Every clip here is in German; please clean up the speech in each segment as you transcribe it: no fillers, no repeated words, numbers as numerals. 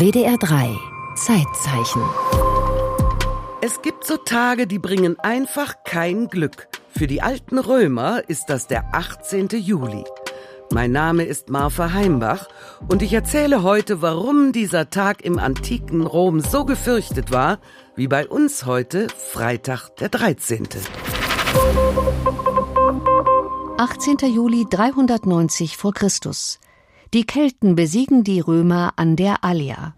WDR 3 Zeitzeichen. Es gibt so Tage, die bringen einfach kein Glück. Für die alten Römer ist das der 18. Juli. Mein Name ist Marfa Heimbach und ich erzähle heute, warum dieser Tag im antiken Rom so gefürchtet war, wie bei uns heute Freitag der 13. 18. Juli 390 vor Christus. Die Kelten besiegen die Römer an der Allia.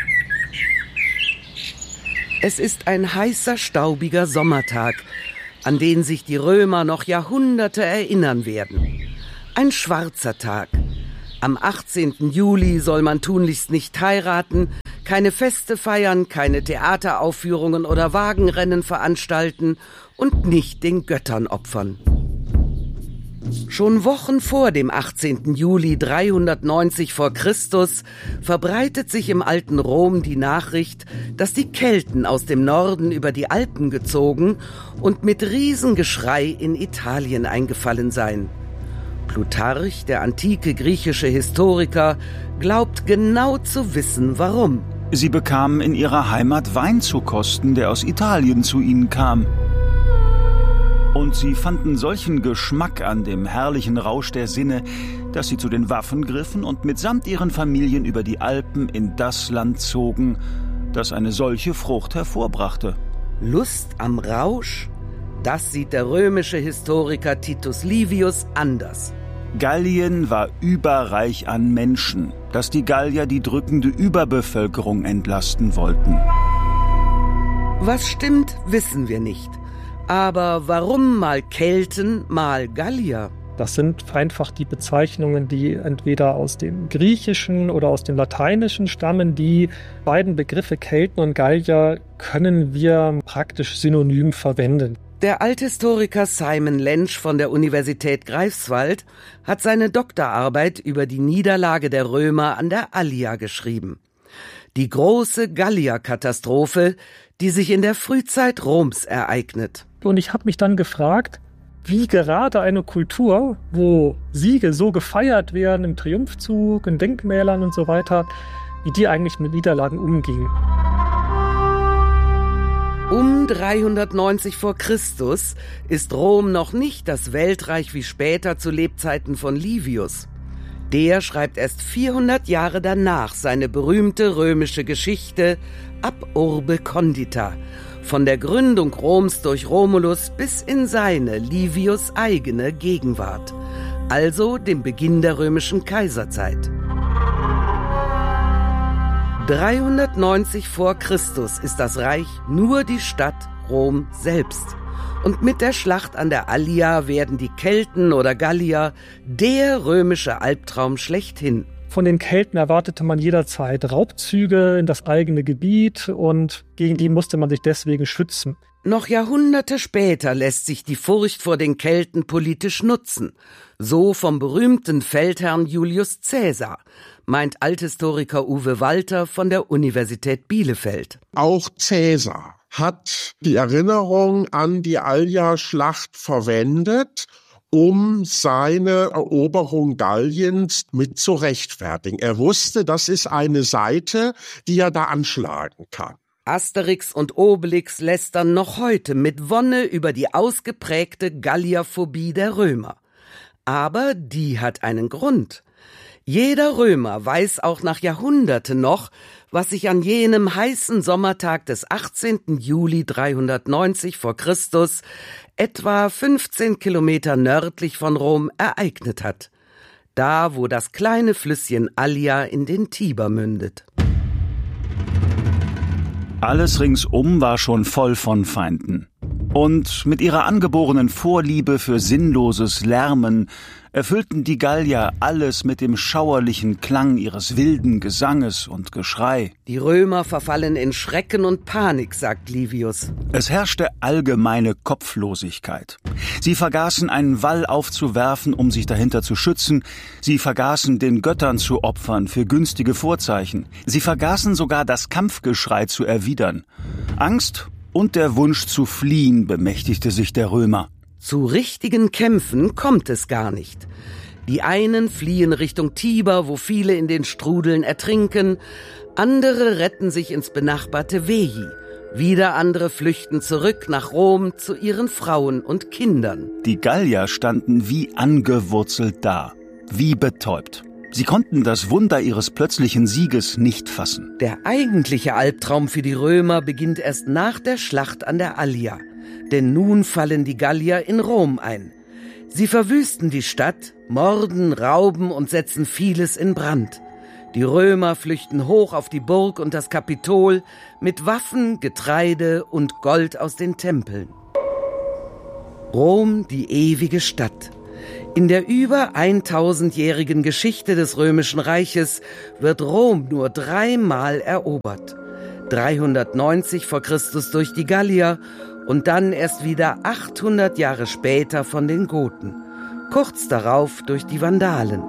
Es ist ein heißer, staubiger Sommertag, an den sich die Römer noch Jahrhunderte erinnern werden. Ein schwarzer Tag. Am 18. Juli soll man tunlichst nicht heiraten, keine Feste feiern, keine Theateraufführungen oder Wagenrennen veranstalten und nicht den Göttern opfern. Schon Wochen vor dem 18. Juli 390 vor Christus verbreitet sich im alten Rom die Nachricht, dass die Kelten aus dem Norden über die Alpen gezogen und mit Riesengeschrei in Italien eingefallen seien. Plutarch, der antike griechische Historiker, glaubt genau zu wissen, warum. Sie bekamen in ihrer Heimat Wein zu kosten, der aus Italien zu ihnen kam. Und sie fanden solchen Geschmack an dem herrlichen Rausch der Sinne, dass sie zu den Waffen griffen und mitsamt ihren Familien über die Alpen in das Land zogen, das eine solche Frucht hervorbrachte. Lust am Rausch? Das sieht der römische Historiker Titus Livius anders. Gallien war überreich an Menschen, dass die Gallier die drückende Überbevölkerung entlasten wollten. Was stimmt, wissen wir nicht. Aber warum mal Kelten, mal Gallier? Das sind einfach die Bezeichnungen, die entweder aus dem Griechischen oder aus dem Lateinischen stammen. Die beiden Begriffe Kelten und Gallier können wir praktisch synonym verwenden. Der Althistoriker Simon Lensch von der Universität Greifswald hat seine Doktorarbeit über die Niederlage der Römer an der Allia geschrieben. Die große Gallierkatastrophe, die sich in der Frühzeit Roms ereignet. Und ich habe mich dann gefragt, wie gerade eine Kultur, wo Siege so gefeiert werden, im Triumphzug, in Denkmälern und so weiter, wie die eigentlich mit Niederlagen umging. Um 390 vor Christus ist Rom noch nicht das Weltreich wie später zu Lebzeiten von Livius. Der schreibt erst 400 Jahre danach seine berühmte römische Geschichte Ab Urbe Condita, von der Gründung Roms durch Romulus bis in seine, Livius' eigene Gegenwart, also dem Beginn der römischen Kaiserzeit. 390 vor Christus ist das Reich nur die Stadt Rom selbst. Und mit der Schlacht an der Allia werden die Kelten oder Gallier der römische Albtraum schlechthin. Von den Kelten erwartete man jederzeit Raubzüge in das eigene Gebiet und gegen die musste man sich deswegen schützen. Noch Jahrhunderte später lässt sich die Furcht vor den Kelten politisch nutzen. So vom berühmten Feldherrn Julius Caesar, meint Althistoriker Uwe Walter von der Universität Bielefeld. Auch Caesar hat die Erinnerung an die Allia-Schlacht verwendet, um seine Eroberung Galliens mit zu rechtfertigen. Er wusste, das ist eine Seite, die er da anschlagen kann. Asterix und Obelix lästern noch heute mit Wonne über die ausgeprägte Gallierphobie der Römer. Aber die hat einen Grund. Jeder Römer weiß auch nach Jahrhunderten noch, was sich an jenem heißen Sommertag des 18. Juli 390 vor Christus etwa 15 Kilometer nördlich von Rom ereignet hat. Da, wo das kleine Flüsschen Allia in den Tiber mündet. Alles ringsum war schon voll von Feinden. Und mit ihrer angeborenen Vorliebe für sinnloses Lärmen erfüllten die Gallier alles mit dem schauerlichen Klang ihres wilden Gesanges und Geschrei. Die Römer verfallen in Schrecken und Panik, sagt Livius. Es herrschte allgemeine Kopflosigkeit. Sie vergaßen, einen Wall aufzuwerfen, um sich dahinter zu schützen. Sie vergaßen, den Göttern zu opfern für günstige Vorzeichen. Sie vergaßen sogar, das Kampfgeschrei zu erwidern. Angst und der Wunsch zu fliehen bemächtigte sich der Römer. Zu richtigen Kämpfen kommt es gar nicht. Die einen fliehen Richtung Tiber, wo viele in den Strudeln ertrinken, andere retten sich ins benachbarte Veii. Wieder andere flüchten zurück nach Rom zu ihren Frauen und Kindern. Die Gallier standen wie angewurzelt da, wie betäubt. Sie konnten das Wunder ihres plötzlichen Sieges nicht fassen. Der eigentliche Albtraum für die Römer beginnt erst nach der Schlacht an der Allia. Denn nun fallen die Gallier in Rom ein. Sie verwüsten die Stadt, morden, rauben und setzen vieles in Brand. Die Römer flüchten hoch auf die Burg und das Kapitol mit Waffen, Getreide und Gold aus den Tempeln. Rom, die ewige Stadt. In der über 1000-jährigen Geschichte des Römischen Reiches wird Rom nur 3-mal erobert. 390 vor Christus durch die Gallier und dann erst wieder 800 Jahre später von den Goten. Kurz darauf durch die Vandalen.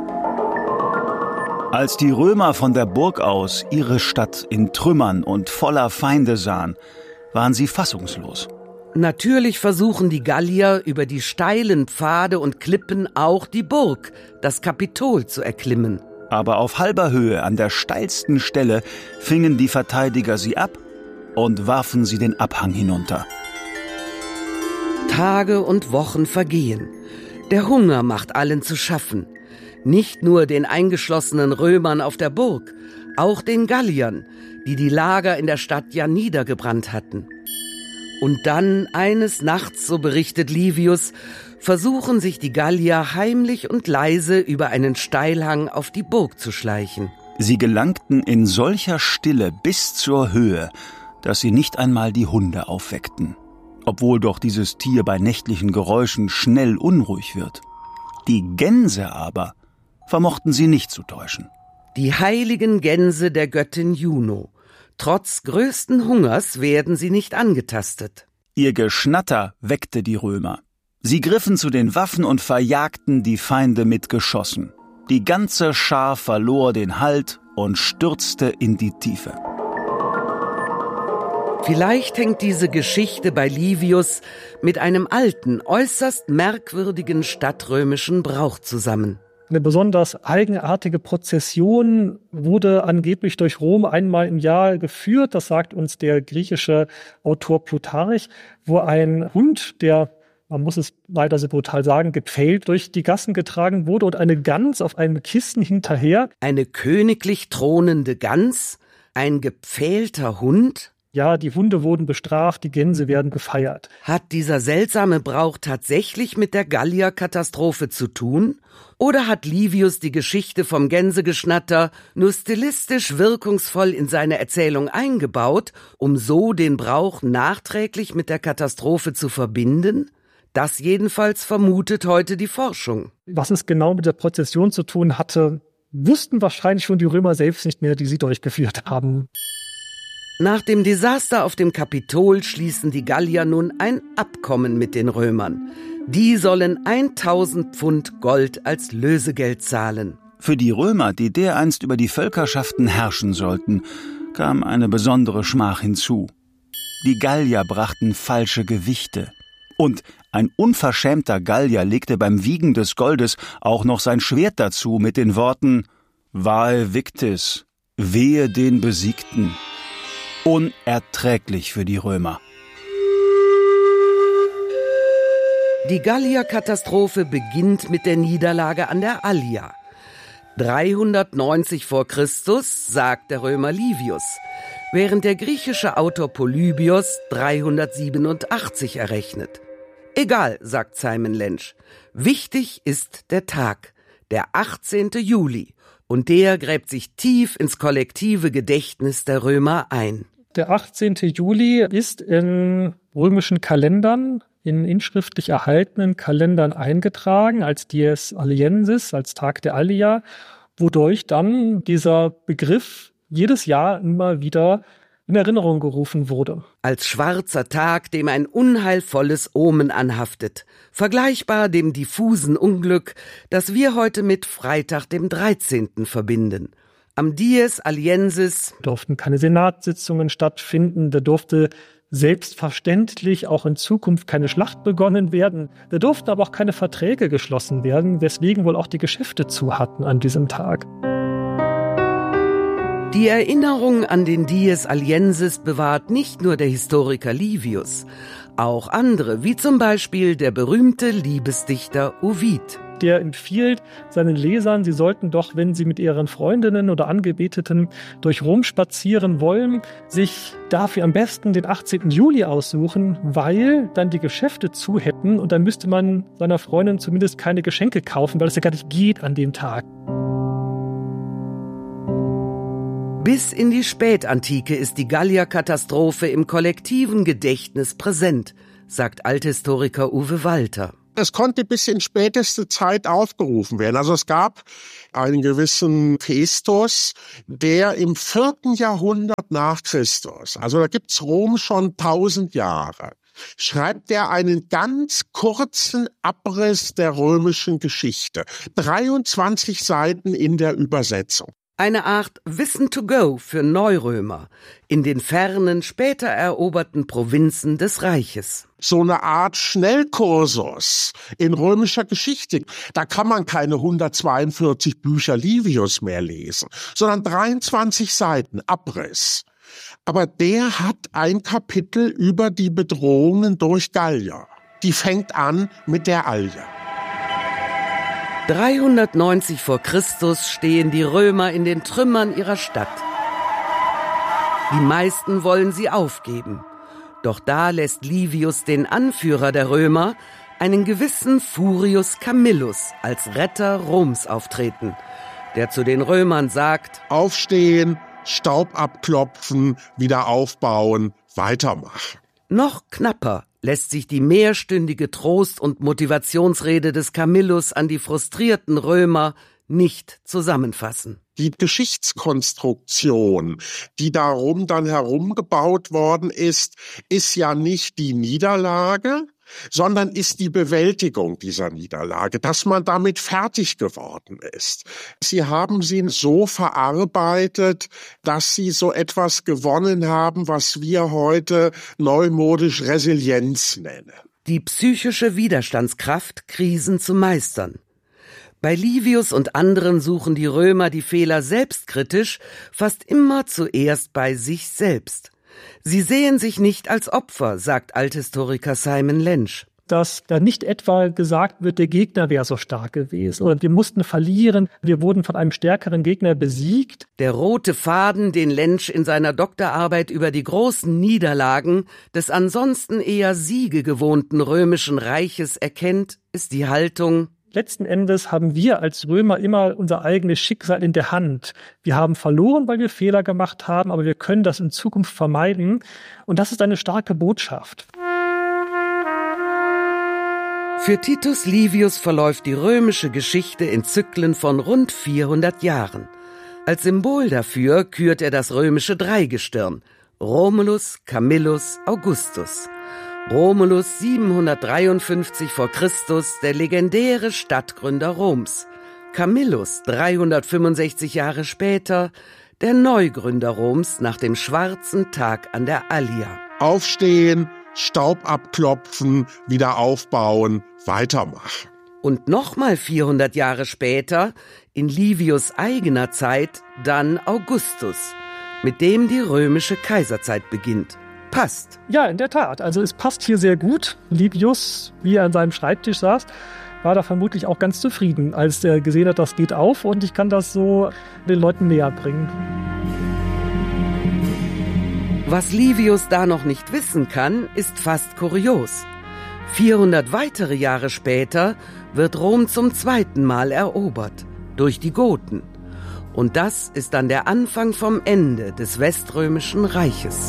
Als die Römer von der Burg aus ihre Stadt in Trümmern und voller Feinde sahen, waren sie fassungslos. Natürlich versuchen die Gallier über die steilen Pfade und Klippen auch die Burg, das Kapitol, zu erklimmen. Aber auf halber Höhe, an der steilsten Stelle, fingen die Verteidiger sie ab und warfen sie den Abhang hinunter. Tage und Wochen vergehen. Der Hunger macht allen zu schaffen. Nicht nur den eingeschlossenen Römern auf der Burg, auch den Galliern, die die Lager in der Stadt ja niedergebrannt hatten. Und dann eines Nachts, so berichtet Livius, versuchen sich die Gallier heimlich und leise über einen Steilhang auf die Burg zu schleichen. Sie gelangten in solcher Stille bis zur Höhe, dass sie nicht einmal die Hunde aufweckten, obwohl doch dieses Tier bei nächtlichen Geräuschen schnell unruhig wird. Die Gänse aber vermochten sie nicht zu täuschen. Die heiligen Gänse der Göttin Juno. Trotz größten Hungers werden sie nicht angetastet. Ihr Geschnatter weckte die Römer. Sie griffen zu den Waffen und verjagten die Feinde mit Geschossen. Die ganze Schar verlor den Halt und stürzte in die Tiefe. Vielleicht hängt diese Geschichte bei Livius mit einem alten, äußerst merkwürdigen stadtrömischen Brauch zusammen. Eine besonders eigenartige Prozession wurde angeblich durch Rom einmal im Jahr geführt. Das sagt uns der griechische Autor Plutarch, wo ein Hund, der, man muss es leider so brutal sagen, gepfählt durch die Gassen getragen wurde und eine Gans auf einem Kissen hinterher. Eine königlich thronende Gans? Ein gepfählter Hund? Ja, die Hunde wurden bestraft, die Gänse werden gefeiert. Hat dieser seltsame Brauch tatsächlich mit der Gallierkatastrophe zu tun? Oder hat Livius die Geschichte vom Gänsegeschnatter nur stilistisch wirkungsvoll in seine Erzählung eingebaut, um so den Brauch nachträglich mit der Katastrophe zu verbinden? Das jedenfalls vermutet heute die Forschung. Was es genau mit der Prozession zu tun hatte, wussten wahrscheinlich schon die Römer selbst nicht mehr, die sie durchgeführt haben. Nach dem Desaster auf dem Kapitol schließen die Gallier nun ein Abkommen mit den Römern. Die sollen 1000 Pfund Gold als Lösegeld zahlen. Für die Römer, die dereinst über die Völkerschaften herrschen sollten, kam eine besondere Schmach hinzu. Die Gallier brachten falsche Gewichte. Und ein unverschämter Gallier legte beim Wiegen des Goldes auch noch sein Schwert dazu mit den Worten »Vae victis«, wehe den Besiegten. Unerträglich für die Römer. Die Gallierkatastrophe beginnt mit der Niederlage an der Allia. 390 vor Christus, sagt der Römer Livius, während der griechische Autor Polybios 387 errechnet. Egal, sagt Simon Lensch, wichtig ist der Tag, der 18. Juli, und der gräbt sich tief ins kollektive Gedächtnis der Römer ein. Der 18. Juli ist in römischen Kalendern, in inschriftlich erhaltenen Kalendern eingetragen als Dies Alliensis, als Tag der Allia, wodurch dann dieser Begriff jedes Jahr immer wieder in Erinnerung gerufen wurde. Als schwarzer Tag, dem ein unheilvolles Omen anhaftet, vergleichbar dem diffusen Unglück, das wir heute mit Freitag dem 13. verbinden. Am Dies Aliensis durften keine Senatssitzungen stattfinden, da durfte selbstverständlich auch in Zukunft keine Schlacht begonnen werden. Da durften aber auch keine Verträge geschlossen werden, weswegen wohl auch die Geschäfte zu hatten an diesem Tag. Die Erinnerung an den Dies Aliensis bewahrt nicht nur der Historiker Livius, auch andere, wie zum Beispiel der berühmte Liebesdichter Ovid. Der empfiehlt seinen Lesern, sie sollten doch, wenn sie mit ihren Freundinnen oder Angebeteten durch Rom spazieren wollen, sich dafür am besten den 18. Juli aussuchen, weil dann die Geschäfte zu hätten und dann müsste man seiner Freundin zumindest keine Geschenke kaufen, weil es ja gar nicht geht an dem Tag. Bis in die Spätantike ist die Gallierkatastrophe im kollektiven Gedächtnis präsent, sagt Althistoriker Uwe Walter. Es konnte bis in späteste Zeit aufgerufen werden. Also es gab einen gewissen Festus, der im 4. Jahrhundert nach Christus, also da gibt's Rom schon 1000 Jahre, schreibt er einen ganz kurzen Abriss der römischen Geschichte. 23 Seiten in der Übersetzung. Eine Art Wissen to go für Neurömer in den fernen, später eroberten Provinzen des Reiches. So eine Art Schnellkursus in römischer Geschichte. Da kann man keine 142 Bücher Livius mehr lesen, sondern 23 Seiten Abriss. Aber der hat ein Kapitel über die Bedrohungen durch Gallier. Die fängt an mit der Allier. 390 vor Christus stehen die Römer in den Trümmern ihrer Stadt. Die meisten wollen sie aufgeben. Doch da lässt Livius den Anführer der Römer, einen gewissen Furius Camillus, als Retter Roms auftreten, der zu den Römern sagt: Aufstehen, Staub abklopfen, wieder aufbauen, weitermachen. Noch knapper lässt sich die mehrstündige Trost- und Motivationsrede des Camillus an die frustrierten Römer nicht zusammenfassen. Die Geschichtskonstruktion, die darum dann herumgebaut worden ist ja nicht die Niederlage, sondern ist die Bewältigung dieser Niederlage, dass man damit fertig geworden ist. Sie haben sie so verarbeitet, dass sie so etwas gewonnen haben, was wir heute neumodisch Resilienz nennen. Die psychische Widerstandskraft, Krisen zu meistern. Bei Livius und anderen suchen die Römer die Fehler selbstkritisch, fast immer zuerst bei sich selbst. Sie sehen sich nicht als Opfer, sagt Althistoriker Simon Lensch. Dass da nicht etwa gesagt wird, der Gegner wäre so stark gewesen oder wir mussten verlieren, wir wurden von einem stärkeren Gegner besiegt. Der rote Faden, den Lensch in seiner Doktorarbeit über die großen Niederlagen des ansonsten eher siegegewohnten römischen Reiches erkennt, ist die Haltung: Letzten Endes haben wir als Römer immer unser eigenes Schicksal in der Hand. Wir haben verloren, weil wir Fehler gemacht haben, aber wir können das in Zukunft vermeiden. Und das ist eine starke Botschaft. Für Titus Livius verläuft die römische Geschichte in Zyklen von rund 400 Jahren. Als Symbol dafür kürt er das römische Dreigestirn: Romulus, Camillus, Augustus. Romulus 753 vor Christus, der legendäre Stadtgründer Roms. Camillus 365 Jahre später, der Neugründer Roms nach dem schwarzen Tag an der Allia. Aufstehen, Staub abklopfen, wieder aufbauen, weitermachen. Und nochmal 400 Jahre später, in Livius eigener Zeit, dann Augustus, mit dem die römische Kaiserzeit beginnt. Passt. Ja, in der Tat. Also es passt hier sehr gut. Livius, wie er an seinem Schreibtisch saß, war da vermutlich auch ganz zufrieden, als er gesehen hat, das geht auf und ich kann das so den Leuten näher bringen. Was Livius da noch nicht wissen kann, ist fast kurios. 400 weitere Jahre später wird Rom zum zweiten Mal erobert, durch die Goten. Und das ist dann der Anfang vom Ende des Weströmischen Reiches.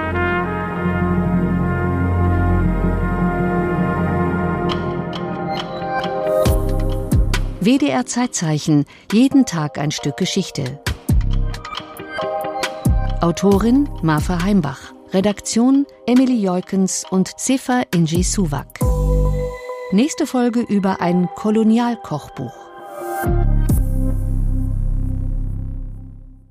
WDR Zeitzeichen, jeden Tag ein Stück Geschichte. Autorin Marfa Heimbach, Redaktion Emily Joikens und Sefa Inji Suwak. Nächste Folge über ein Kolonialkochbuch.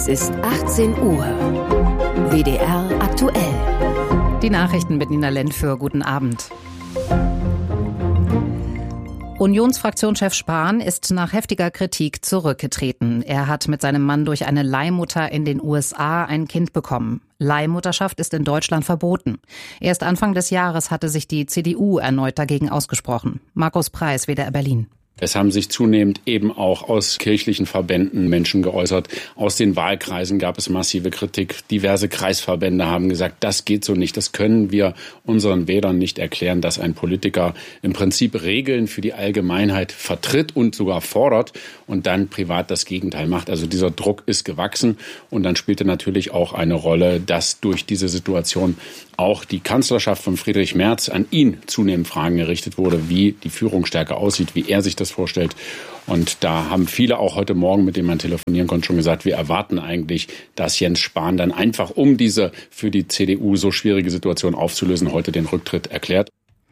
Es ist 18 Uhr. WDR aktuell. Die Nachrichten mit Nina Lentfür. Guten Abend. Unionsfraktionschef Spahn ist nach heftiger Kritik zurückgetreten. Er hat mit seinem Mann durch eine Leihmutter in den USA ein Kind bekommen. Leihmutterschaft ist in Deutschland verboten. Erst Anfang des Jahres hatte sich die CDU erneut dagegen ausgesprochen. Markus Preis, WDR Berlin. Es haben sich zunehmend eben auch aus kirchlichen Verbänden Menschen geäußert. Aus den Wahlkreisen gab es massive Kritik. Diverse Kreisverbände haben gesagt, das geht so nicht. Das können wir unseren Wählern nicht erklären, dass ein Politiker im Prinzip Regeln für die Allgemeinheit vertritt und sogar fordert und dann privat das Gegenteil macht. Also dieser Druck ist gewachsen. Und dann spielte natürlich auch eine Rolle, dass durch diese Situation auch die Kanzlerschaft von Friedrich Merz an ihn zunehmend Fragen gerichtet wurde, wie die Führungsstärke aussieht, wie er sich das vorstellt. Und da haben viele auch heute Morgen, mit denen man telefonieren konnte, schon gesagt, wir erwarten eigentlich, dass Jens Spahn dann einfach, um diese für die CDU so schwierige Situation aufzulösen, heute den Rücktritt erklärt.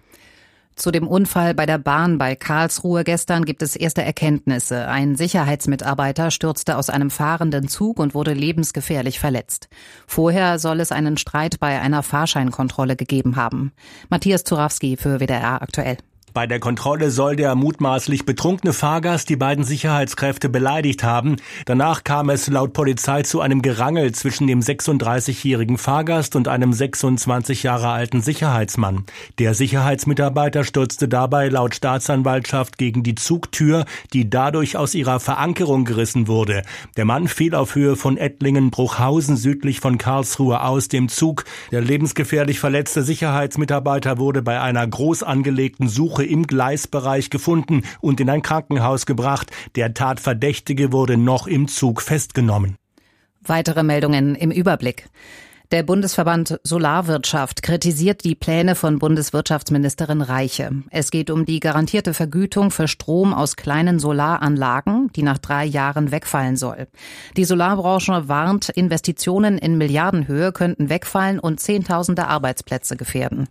Zu dem Unfall bei der Bahn bei Karlsruhe gestern gibt es erste Erkenntnisse. Ein Sicherheitsmitarbeiter stürzte aus einem fahrenden Zug und wurde lebensgefährlich verletzt. Vorher soll es einen Streit bei einer Fahrscheinkontrolle gegeben haben. Matthias Zurawski für WDR aktuell. Bei der Kontrolle soll der mutmaßlich betrunkene Fahrgast die beiden Sicherheitskräfte beleidigt haben. Danach kam es laut Polizei zu einem Gerangel zwischen dem 36-jährigen Fahrgast und einem 26 Jahre alten Sicherheitsmann. Der Sicherheitsmitarbeiter stürzte dabei laut Staatsanwaltschaft gegen die Zugtür, die dadurch aus ihrer Verankerung gerissen wurde. Der Mann fiel auf Höhe von Ettlingen-Bruchhausen südlich von Karlsruhe aus dem Zug. Der lebensgefährlich verletzte Sicherheitsmitarbeiter wurde bei einer groß angelegten Suche im Gleisbereich gefunden und in ein Krankenhaus gebracht. Der Tatverdächtige wurde noch im Zug festgenommen. Weitere Meldungen im Überblick. Der Bundesverband Solarwirtschaft kritisiert die Pläne von Bundeswirtschaftsministerin Reiche. Es geht um die garantierte Vergütung für Strom aus kleinen Solaranlagen, die nach 3 Jahren wegfallen soll. Die Solarbranche warnt, Investitionen in Milliardenhöhe könnten wegfallen und Zehntausende Arbeitsplätze gefährden.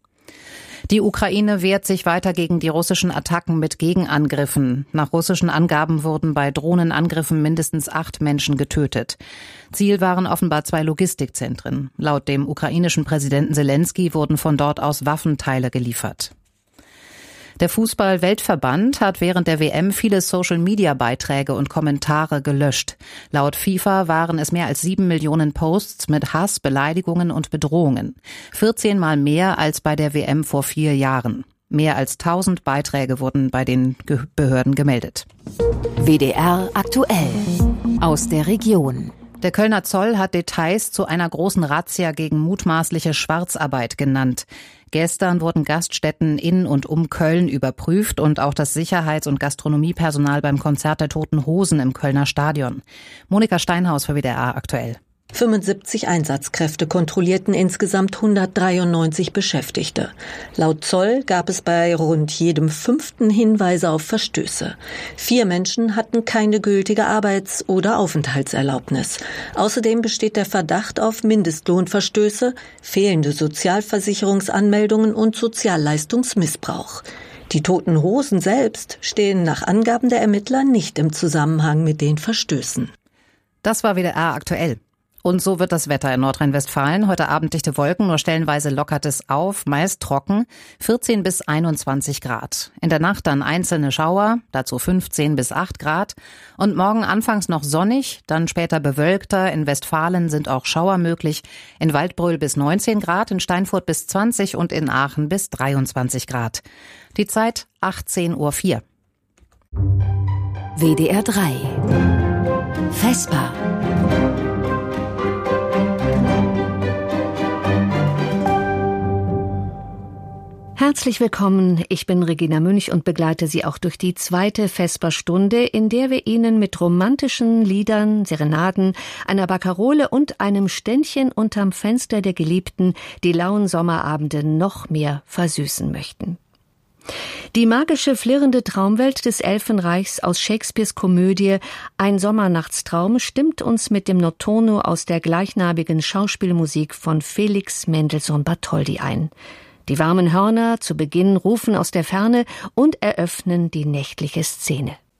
Die Ukraine wehrt sich weiter gegen die russischen Attacken mit Gegenangriffen. Nach russischen Angaben wurden bei Drohnenangriffen mindestens 8 Menschen getötet. Ziel waren offenbar 2 Logistikzentren. Laut dem ukrainischen Präsidenten Selenskyj wurden von dort aus Waffenteile geliefert. Der Fußball-Weltverband hat während der WM viele Social-Media-Beiträge und Kommentare gelöscht. Laut FIFA waren es mehr als 7 Millionen Posts mit Hass, Beleidigungen und Bedrohungen. 14 Mal mehr als bei der WM vor 4 Jahren. Mehr als 1000 Beiträge wurden bei den Behörden gemeldet. WDR aktuell. Aus der Region. Der Kölner Zoll hat Details zu einer großen Razzia gegen mutmaßliche Schwarzarbeit genannt. Gestern wurden Gaststätten in und um Köln überprüft und auch das Sicherheits- und Gastronomiepersonal beim Konzert der Toten Hosen im Kölner Stadion. Monika Steinhaus für WDR aktuell. 75 Einsatzkräfte kontrollierten insgesamt 193 Beschäftigte. Laut Zoll gab es bei rund jedem 5. Hinweise auf Verstöße. 4 Menschen hatten keine gültige Arbeits- oder Aufenthaltserlaubnis. Außerdem besteht der Verdacht auf Mindestlohnverstöße, fehlende Sozialversicherungsanmeldungen und Sozialleistungsmissbrauch. Die Toten Hosen selbst stehen nach Angaben der Ermittler nicht im Zusammenhang mit den Verstößen. Das war WDR aktuell. Und so wird das Wetter in Nordrhein-Westfalen. Heute Abend dichte Wolken, nur stellenweise lockert es auf, meist trocken, 14 bis 21 Grad. In der Nacht dann einzelne Schauer, dazu 15 bis 8 Grad. Und morgen anfangs noch sonnig, dann später bewölkter. In Westfalen sind auch Schauer möglich. In Waldbröl bis 19 Grad, in Steinfurt bis 20 und in Aachen bis 23 Grad. Die Zeit 18:04 Uhr. WDR 3. Vesper. Herzlich willkommen, ich bin Regina Münch und begleite Sie auch durch die 2. Vesperstunde, in der wir Ihnen mit romantischen Liedern, Serenaden, einer Barkarole und einem Ständchen unterm Fenster der Geliebten die lauen Sommerabende noch mehr versüßen möchten. Die magische, flirrende Traumwelt des Elfenreichs aus Shakespeares Komödie Ein Sommernachtstraum stimmt uns mit dem Notturno aus der gleichnamigen Schauspielmusik von Felix Mendelssohn Bartholdy ein. Die warmen Hörner zu Beginn rufen aus der Ferne und eröffnen die nächtliche Szene.